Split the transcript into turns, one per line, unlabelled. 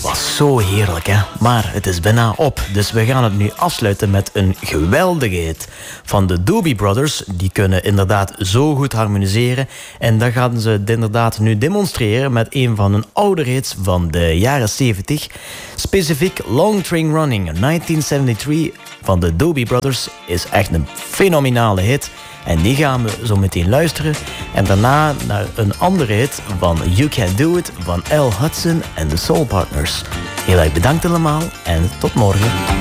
was zo heerlijk, hè? Maar het is bijna op, dus we gaan het nu afsluiten met een geweldige hit van de Doobie Brothers. Die kunnen inderdaad zo goed harmoniseren. En dat gaan ze inderdaad nu demonstreren met een van hun oudere hits van de jaren 70. Specifiek Long Train Running 1973 van de Doobie Brothers is echt een fenomenale hit. En die gaan we zo meteen luisteren. En daarna naar een andere hit van You Can Do It van Al Hudson en de Soul Partners. Heel erg bedankt allemaal en tot morgen.